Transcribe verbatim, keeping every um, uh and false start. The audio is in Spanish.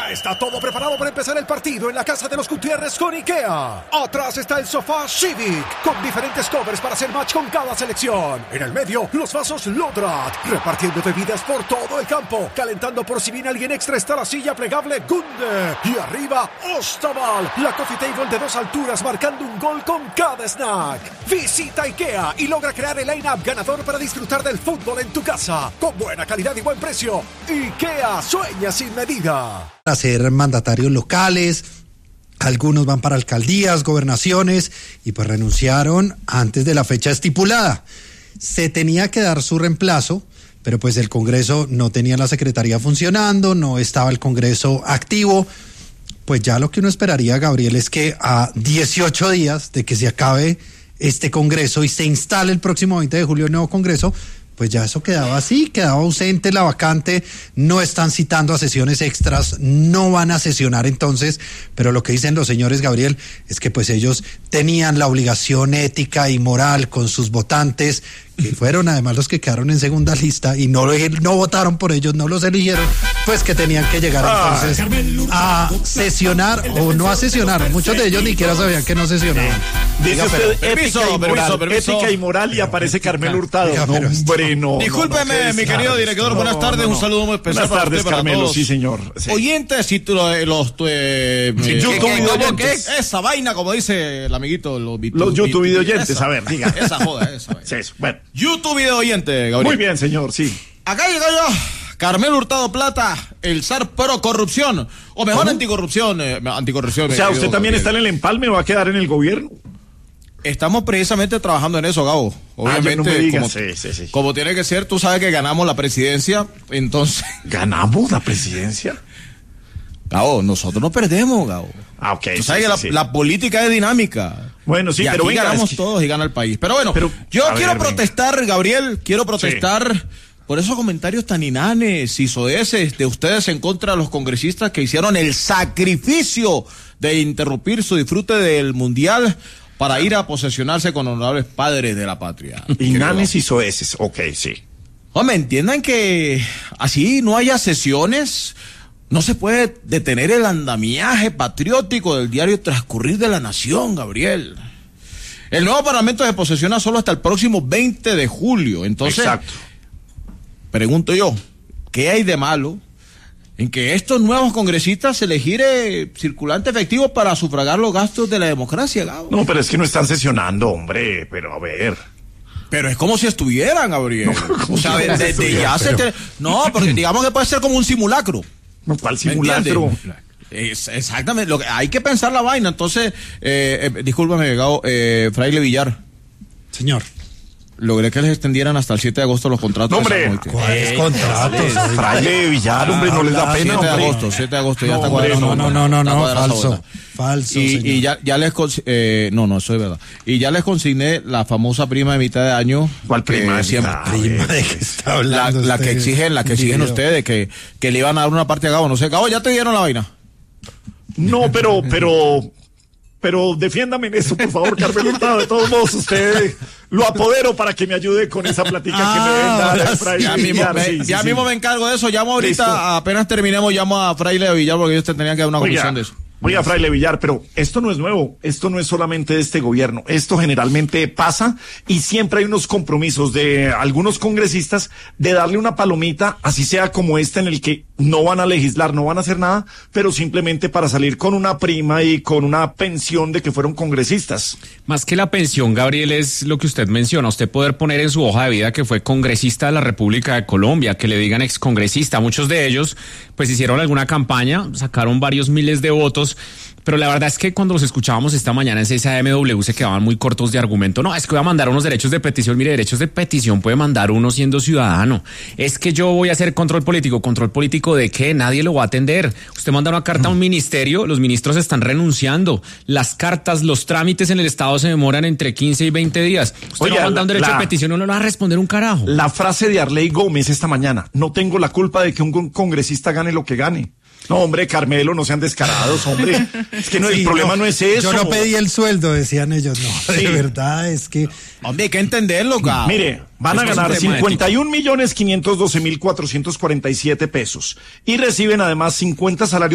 Ya está todo preparado para empezar el partido en la casa de los Gutiérrez con IKEA. Atrás está el sofá Civic, con diferentes covers para hacer match con cada selección. En el medio, los vasos Lodrat, repartiendo bebidas por todo el campo. Calentando por si viene alguien extra está la silla plegable Gunde. Y arriba, Ostaval, la coffee table de dos alturas marcando un gol con cada snack. Visita IKEA y logra crear el line-up ganador para disfrutar del fútbol en tu casa. Con buena calidad y buen precio. IKEA, sueña sin medida. A ser mandatarios locales, algunos van para alcaldías, gobernaciones, y pues renunciaron antes de la fecha estipulada. Se tenía que dar su reemplazo, pero pues el Congreso no tenía la Secretaría funcionando, no estaba el Congreso activo. Pues ya lo que uno esperaría, Gabriel, es que a dieciocho días de que se acabe este Congreso y se instale el próximo veinte de julio el nuevo Congreso, pues ya eso quedaba así, quedaba ausente la vacante, no están citando a sesiones extras, no van a sesionar entonces, pero lo que dicen los señores, Gabriel, es que pues ellos tenían la obligación ética y moral con sus votantes, que fueron además los que quedaron en segunda lista y no, no votaron por ellos, no los eligieron, pues que tenían que llegar entonces a sesionar o no a sesionar. Muchos de ellos ni siquiera sabían que no sesionaban. Dice usted ética, permiso, y moral, permiso, permiso. ética y moral y aparece Carmelo Hurtado. Diga, no, hombre, no. Discúlpeme, no, no, mi querido director, no, buenas tardes, no, no. un saludo muy especial buenas tardes, para usted, Carmelo, para todos. sí, señor. Sí. Oyentes y los... los eh, sí, eh, YouTube ¿qué, video ¿qué, ¿qué, esa vaina, como dice el amiguito? Los, los YouTube video oyentes, a ver, diga. Esa joda, esa vaina. Sí, eso, bueno. YouTube video oyente, Gabriel. Muy bien, señor, sí. Acá llegó yo, Carmelo Hurtado Plata, el zar pro corrupción, o mejor ¿Cómo? anticorrupción, eh, anticorrupción. O sea, ¿usted también Gabriel. está en el empalme o va a quedar en el gobierno? Estamos precisamente trabajando en eso, Gabo. Obviamente, ah, no me digas. como, sí, sí, sí. como tiene que ser, tú sabes que ganamos la presidencia, entonces... ¿Ganamos la presidencia? Gabo, nosotros no perdemos, Gabo. Ah, ok. Tú sabes sí, que la, sí. la política es dinámica. Bueno, sí, y pero aquí venga, ganamos es que... todos y gana el país. Pero bueno, pero, yo quiero ver, protestar, venga. Gabriel, quiero protestar sí. por esos comentarios tan inanes y soeces de ustedes en contra de los congresistas que hicieron el sacrificio de interrumpir su disfrute del Mundial para ir a posesionarse con honorables padres de la patria. Inanes y soeces, ok, sí. Hombre, entiendan que así no haya sesiones, no se puede detener el andamiaje patriótico del diario Transcurrir de la Nación, Gabriel. El nuevo Parlamento se posesiona solo hasta el próximo veinte de julio, entonces, exacto. Pregunto yo, ¿qué hay de malo en que estos nuevos congresistas se les gire circulante efectivo para sufragar los gastos de la democracia, Gabo? No, pero es que no están sesionando, hombre, pero a ver. Pero es como si estuvieran, Gabriel. No, o sea, desde de, de ya pero... se... Te... No, porque digamos que puede ser como un simulacro. No, ¿cuál simulacro? Es, exactamente, lo que, hay que pensar la vaina. Entonces, eh, eh, discúlpame, Gabo, eh, Fraile Villar. Señor. Logré que les extendieran hasta el siete de agosto los contratos. No, hombre, ¿cuáles contratos? Fraile Villar, hombre, no les da pena. siete de agosto, siete de agosto, ya no, está cuadrado. No, no, no, no, no, falso, falso, y, señor. y ya, ya les, eh, no, no, eso es verdad. Y ya les consigné la famosa prima de mitad de año. ¿Cuál prima? Siempre, prima de que está hablando La, la que exigen, la que exigen ustedes, que, que le iban a dar una parte a Gabo, no sé, Gabo, ¿ya te dieron la vaina? No, pero, pero... Pero defiéndame en eso, por favor, Carmelo Hurtado. De todos modos, usted lo apodero para que me ayude con esa plática ah, que me den a Fraile ya Villar. Mismo, sí, me, sí, ya sí. mismo me encargo de eso. Llamo ahorita, Listo. apenas terminemos, llamo a Fraile Villar porque ellos te tenían que dar una comisión de eso. Oiga, Fraile Villar, pero esto no es nuevo, esto no es solamente de este gobierno, esto generalmente pasa y siempre hay unos compromisos de algunos congresistas de darle una palomita, así sea como esta en el que no van a legislar, no van a hacer nada, pero simplemente para salir con una prima y con una pensión de que fueron congresistas. Más que la pensión, Gabriel, es lo que usted menciona, usted poder poner en su hoja de vida que fue congresista de la República de Colombia, que le digan excongresista, muchos de ellos pues hicieron alguna campaña, sacaron varios miles de votos, pero la verdad es que cuando los escuchábamos esta mañana en seis A M W se quedaban muy cortos de argumento. No, es que voy a mandar unos derechos de petición. Mire, derechos de petición puede mandar uno siendo ciudadano. Es que yo voy a hacer control político. ¿Control político de qué? Nadie lo va a atender. Usted manda una carta a un ministerio, los ministros están renunciando. Las cartas, los trámites en el Estado se demoran entre quince y veinte días. Usted Oye, no manda un derecho la, de petición, no le va a responder un carajo. La frase de Arley Gómez esta mañana: no tengo la culpa de que un congresista gane lo que gane. No, hombre, Carmelo, no sean descarados, hombre. Es que no, sí, el problema no, no es eso. Yo no pedí el sueldo, decían ellos. No, de sí. verdad, es que... Hombre, hay que entenderlo, Gabo. Mire, van a ganar cincuenta y un millones quinientos doce mil cuatrocientos cuarenta y siete pesos. Y reciben además cincuenta salarios